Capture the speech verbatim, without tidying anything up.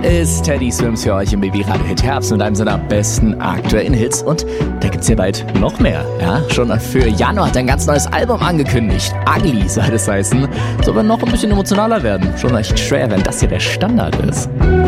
ist Teddy Swims für euch im Baby-Radio Hit Herbst mit einem seiner besten aktuellen Hits. Und da gibt's hier bald noch mehr. Ja, schon für Januar hat er ein ganz neues Album angekündigt. Ugly soll es heißen. Soll aber noch ein bisschen emotionaler werden. Schon echt schwer, wenn das hier der Standard ist.